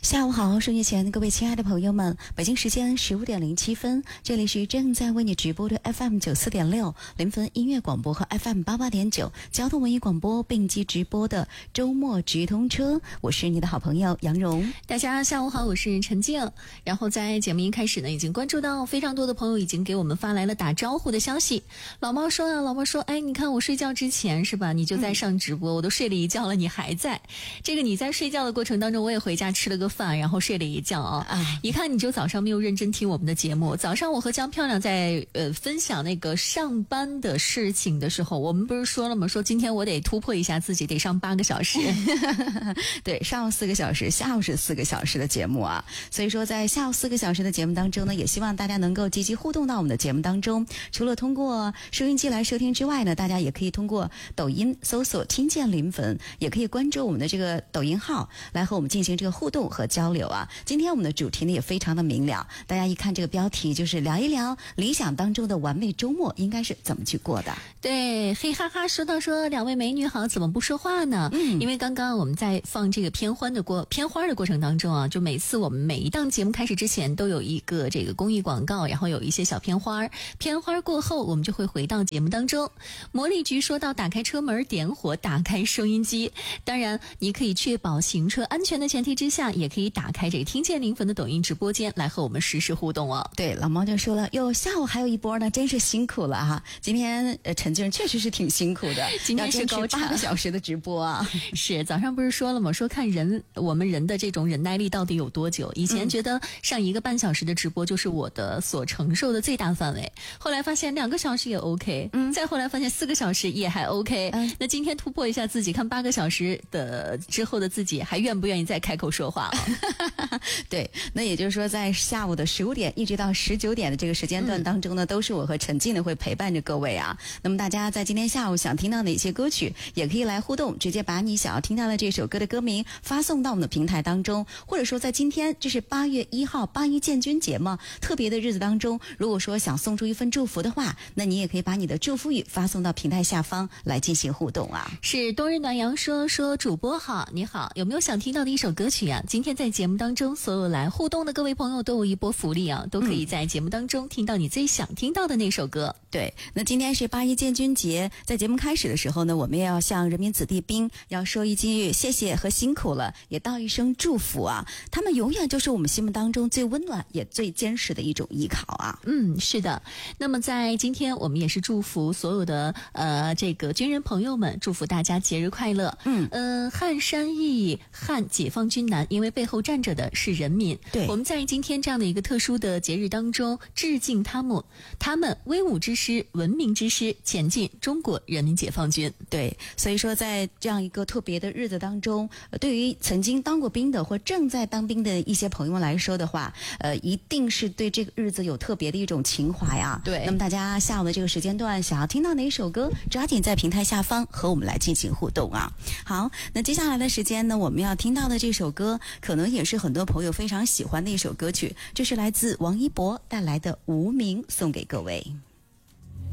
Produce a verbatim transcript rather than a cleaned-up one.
下午好，收音前各位亲爱的朋友们，北京时间十五点零七分，这里是正在为你直播的 F M 九四点六临汾音乐广播和 F M 八八点九交通文艺广播并机直播的周末直通车，我是你的好朋友杨蓉。 大家下午好，我是陈静。然后在节目一开始呢，已经关注到非常多的朋友已经给我们发来了打招呼的消息。老猫说啊，老猫说，哎，你看我睡觉之前是吧，你就在上直播，嗯、我都睡了一觉了，你还在。这个你在睡觉的过程当中，我也回家吃了个饭，然后睡了一觉啊。哎，一看你就早上没有认真听我们的节目。早上我和江漂亮在呃分享那个上班的事情的时候，我们不是说了吗？说今天我得突破一下自己，得上八个小时。 对，上午四个小时，下午是四个小时的节目啊。所以说，在下午四个小时的节目当中呢，也希望大家能够积极互动到我们的节目当中。除了通过收音机来收听之外呢，大家也可以通过抖音搜索“听见临汾”，也可以关注我们的这个抖音号来和我们进行这个互动和交流啊。今天我们的主题呢也非常的明了，大家一看这个标题就是聊一聊理想当中的完美周末应该是怎么去过的。 对，嘿哈哈说到说两位美女好，怎么不说话呢？嗯，因为刚刚我们在放这个片欢的过片花的过程当中啊，就每次我们每一档节目开始之前都有一个这个公益广告，然后有一些小片花，片花过后我们就会回到节目当中。魔力局说到打开车门点火打开收音机，当然你可以确保行车安全的前提之下，也可以打开这个听见临汾的抖音直播间来和我们实时互动哦。 对，老猫就说了，哟，下午还有一波呢，真是辛苦了哈。今天呃陈静确实是挺辛苦的， 今天是高产八个小时的直播啊。 是早上不是说了吗？说看人我们人的这种忍耐力到底有多久。以前觉得上一个半小时的直播就是我的所承受的最大范围，后来发现两个小时也 OK， 嗯，再后来发现四个小时也还 OK，嗯，那今天突破一下自己，看八个小时的之后的自己还愿不愿意再开口说话了。 对，那也就是说在下午的十五点一直到十九点的这个时间段当中呢、嗯、都是我和陈静呢会陪伴着各位啊。那么大家在今天下午想听到哪些歌曲也可以来互动，直接把你想要听到的这首歌的歌名发送到我们的平台当中，或者说在今天这是八月一号八一建军节嘛，特别的日子当中，如果说想送出一份祝福的话，那你也可以把你的祝福语发送到平台下方来进行互动啊。 是冬日暖阳说说主播好，你好，有没有想听到的一首歌曲啊？今天在节目当中所有来互动的各位朋友都有一波福利啊，都可以在节目当中听到你最想听到的那首歌。 嗯、对，那今天是八一建军节，在节目开始的时候呢，我们也要向人民子弟兵要说一句谢谢和辛苦了，也道一声祝福啊，他们永远就是我们心目当中最温暖也最坚实的一种依靠啊。 嗯，是的。那么在今天我们也是祝福所有的呃这个军人朋友们，祝福大家节日快乐。嗯，呃，汉山义汉解放军南，因为背后站着的是人民。 对， 我们在今天这样的一个特殊的节日当中，致敬他们，他们威武之师、文明之师，前进中国人民解放军。 对，所以说在这样一个特别的日子当中，对于曾经当过兵的或正在当兵的一些朋友们来说的话，呃，一定是对这个日子有特别的一种情怀啊。 对， 那么大家下午的这个时间段想要听到哪首歌，抓紧在平台下方和我们来进行互动啊。好，那接下来的时间呢，我们要听到的这首歌可能也是很多朋友非常喜欢的一首歌曲，这是来自王一博带来的《无名》，送给各位。